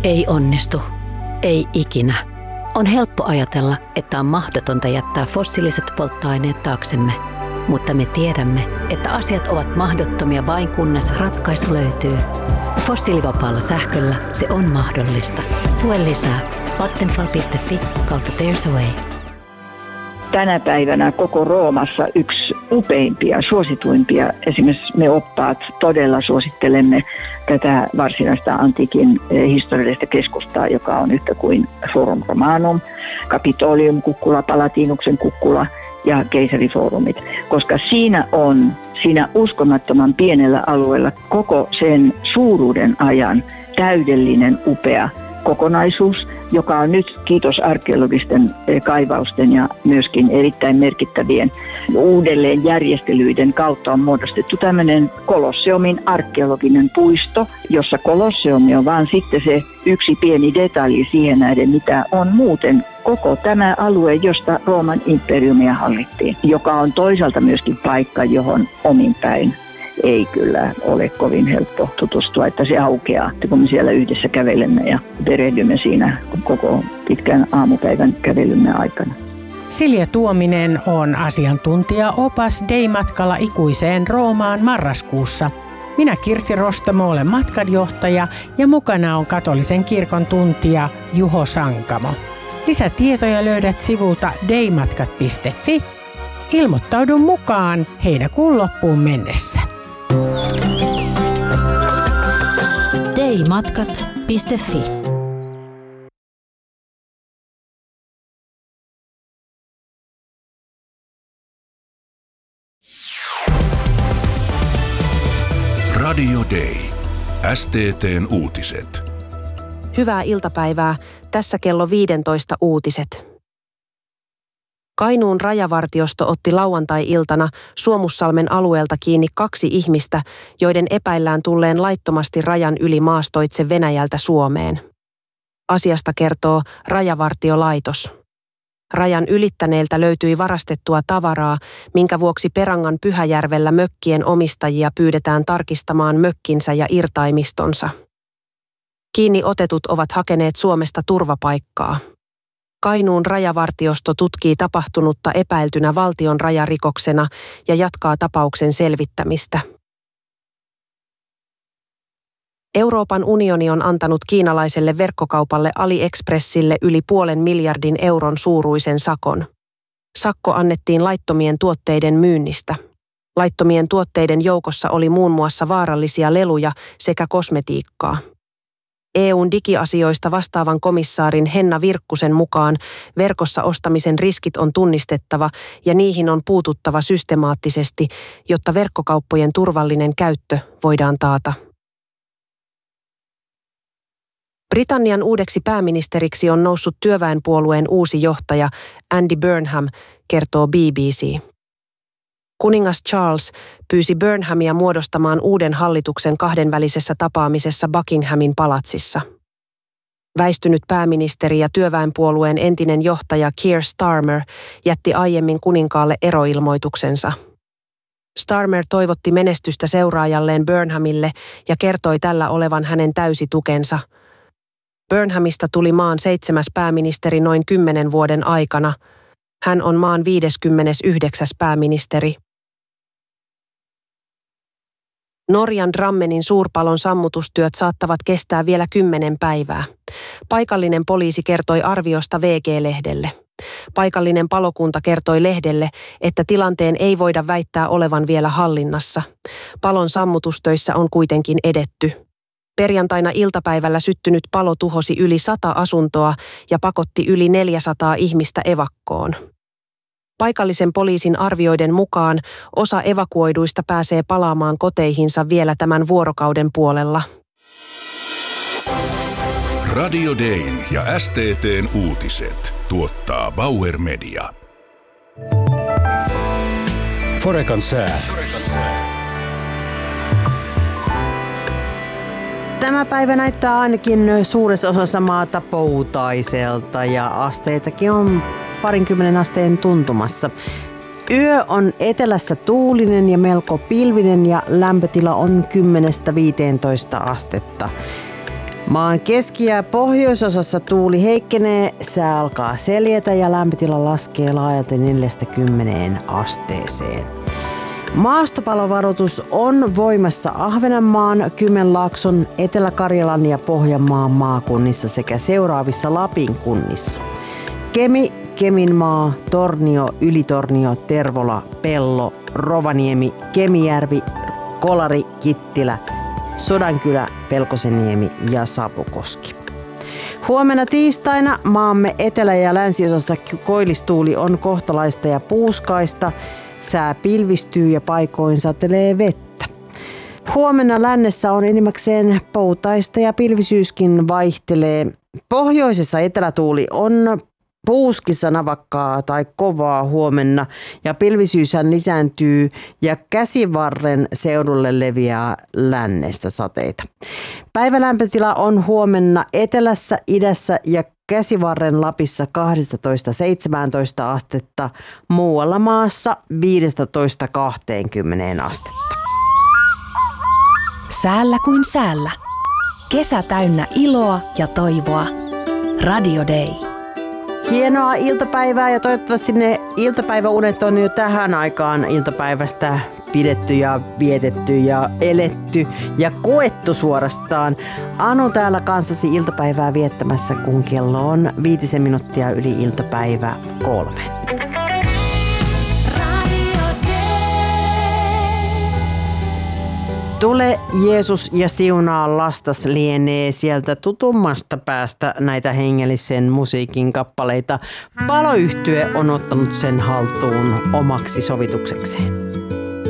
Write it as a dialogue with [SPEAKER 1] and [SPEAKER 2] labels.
[SPEAKER 1] Ei onnistu. Ei ikinä. On helppo ajatella, että on mahdotonta jättää fossiiliset polttoaineet taaksemme. Mutta me tiedämme, että asiat ovat mahdottomia vain kunnes ratkaisu löytyy. Fossiilivapaalla sähköllä se on mahdollista. Tue lisää Vattenfall.fi/There's a Way.
[SPEAKER 2] Tänä päivänä koko Roomassa yksi upeimpia, suosituimpia. Esimerkiksi me oppaat todella suosittelemme tätä varsinaista antiikin historiallista keskustaa, joka on yhtä kuin Forum Romanum, Capitolium kukkula, Palatinuksen kukkula ja keisarifoorumit. Koska siinä uskomattoman pienellä alueella koko sen suuruuden ajan täydellinen upea kokonaisuus, joka on nyt kiitos arkeologisten kaivausten ja myöskin erittäin merkittävien uudelleenjärjestelyiden kautta on muodostettu tämmöinen Kolosseumin arkeologinen puisto, jossa Kolosseumi on vaan sitten se yksi pieni detalji siihen nähden, mitä on muuten koko tämä alue, josta Rooman imperiumia hallittiin, joka on toisaalta myöskin paikka, johon omin päin ei kyllä ole kovin helppo tutustua, että se aukeaa, kun me siellä yhdessä kävelemme ja perehdymme siinä koko pitkän aamupäivän kävelymme aikana.
[SPEAKER 3] Silja Tuominen on asiantuntija-opas Dei-matkalla ikuiseen Roomaan marraskuussa. Minä Kirsi Rostamo olen matkanjohtaja ja mukana on katolisen kirkon tuntija Juho Sankamo. Lisätietoja löydät sivulta deimatkat.fi. Ilmoittaudu mukaan heinäkuun loppuun mennessä.
[SPEAKER 1] deimatkat.fi.
[SPEAKER 4] Radio Day. STT:n uutiset.
[SPEAKER 5] Hyvää iltapäivää. Tässä kello 15 uutiset. Kainuun rajavartiosto otti lauantai-iltana Suomussalmen alueelta kiinni 2 ihmistä, joiden epäillään tulleen laittomasti rajan yli maastoitse Venäjältä Suomeen. Asiasta kertoo Rajavartiolaitos. Rajan ylittäneiltä löytyi varastettua tavaraa, minkä vuoksi Perangan Pyhäjärvellä mökkien omistajia pyydetään tarkistamaan mökkinsä ja irtaimistonsa. Kiinni otetut ovat hakeneet Suomesta turvapaikkaa. Kainuun rajavartiosto tutkii tapahtunutta epäiltynä valtion rajarikoksena ja jatkaa tapauksen selvittämistä. Euroopan unioni on antanut kiinalaiselle verkkokaupalle AliExpressille yli 0,5 miljardin euron suuruisen sakon. Sakko annettiin laittomien tuotteiden myynnistä. Laittomien tuotteiden joukossa oli muun muassa vaarallisia leluja sekä kosmetiikkaa. EU:n digiasioista vastaavan komissaarin Henna Virkkusen mukaan verkossa ostamisen riskit on tunnistettava ja niihin on puututtava systemaattisesti, jotta verkkokauppojen turvallinen käyttö voidaan taata. Britannian uudeksi pääministeriksi on noussut työväenpuolueen uusi johtaja Andy Burnham, kertoo BBC. Kuningas Charles pyysi Burnhamia muodostamaan uuden hallituksen kahdenvälisessä tapaamisessa Buckinghamin palatsissa. Väistynyt pääministeri ja työväenpuolueen entinen johtaja Keir Starmer jätti aiemmin kuninkaalle eroilmoituksensa. Starmer toivotti menestystä seuraajalleen Burnhamille ja kertoi tällä olevan hänen täysi tukensa. Burnhamista tuli maan 7. pääministeri noin 10 vuoden aikana. Hän on maan 59. pääministeri. Norjan Drammenin suurpalon sammutustyöt saattavat kestää vielä 10 päivää. Paikallinen poliisi kertoi arviosta VG-lehdelle. Paikallinen palokunta kertoi lehdelle, että tilanteen ei voida väittää olevan vielä hallinnassa. Palon sammutustöissä on kuitenkin edetty. Perjantaina iltapäivällä syttynyt palo tuhosi yli 100 asuntoa ja pakotti yli 400 ihmistä evakkoon. Paikallisen poliisin arvioiden mukaan osa evakuoiduista pääsee palaamaan koteihinsa vielä tämän vuorokauden puolella.
[SPEAKER 4] Radio Dayn ja STT:n uutiset tuottaa Bauer Media.
[SPEAKER 6] Forekan sää.
[SPEAKER 7] Tämä päivä näyttää ainakin suuressa osassa maata poutaiselta ja asteitakin on 20 asteen tuntumassa. Yö on etelässä tuulinen ja melko pilvinen ja lämpötila on 10-15 astetta. Maan keski- ja pohjoisosassa tuuli heikkenee, sää alkaa seljetä ja lämpötila laskee laajalti 40 asteeseen. Maastopalovaroitus on voimassa Ahvenanmaan, Kymenlaakson, Etelä-Karjalan ja Pohjanmaan maakunnissa sekä seuraavissa Lapin kunnissa: Kemi, Keminmaa, Tornio, Ylitornio, Tervola, Pello, Rovaniemi, Kemijärvi, Kolari, Kittilä, Sodankylä, Pelkosenniemi ja Savukoski. Huomenna tiistaina maamme etelä- ja länsiosassa koillistuuli on kohtalaista ja puuskaista. Sää pilvistyy ja paikoin satelee vettä. Huomenna lännessä on enimmäkseen poutaista ja pilvisyyskin vaihtelee. Pohjoisessa etelätuuli on puuskissa navakkaa tai kovaa huomenna ja pilvisyyshän lisääntyy ja Käsivarren seudulle leviää lännestä sateita. Päivälämpötila on huomenna etelässä, idässä ja Käsivarren Lapissa 12-17 astetta, muualla maassa 15-20 astetta.
[SPEAKER 8] Säällä kuin säällä. Kesä täynnä iloa ja toivoa. Radio Day.
[SPEAKER 7] Hienoa iltapäivää ja toivottavasti ne iltapäiväunet on jo tähän aikaan iltapäivästä pidetty ja vietetty ja eletty ja koettu suorastaan. Anu täällä kanssasi iltapäivää viettämässä, kun kello on 5 minuuttia yli iltapäivä 3. Tule Jeesus ja siunaa lastas lienee sieltä tutummasta päästä näitä hengellisen musiikin kappaleita. Paloyhtye on ottanut sen haltuun omaksi sovituksekseen.